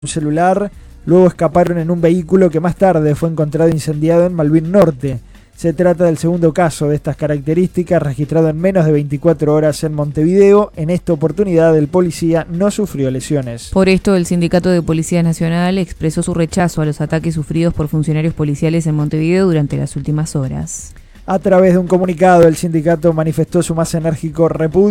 un celular, luego escaparon en un vehículo que más tarde fue encontrado incendiado en Malvin Norte. Se trata del segundo caso de estas características registrado en menos de 24 horas en Montevideo. En esta oportunidad el policía no sufrió lesiones. Por esto, el Sindicato de Policía Nacional expresó su rechazo a los ataques sufridos por funcionarios policiales en Montevideo durante las últimas horas. A través de un comunicado, el sindicato manifestó su más enérgico repudio